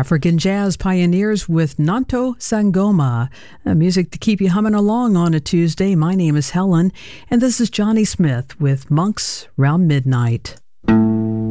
African jazz pioneers with Nanto Sangoma, music to keep you humming along on a Tuesday. My name is Helen, and this is Johnny Smith with Monks Round Midnight.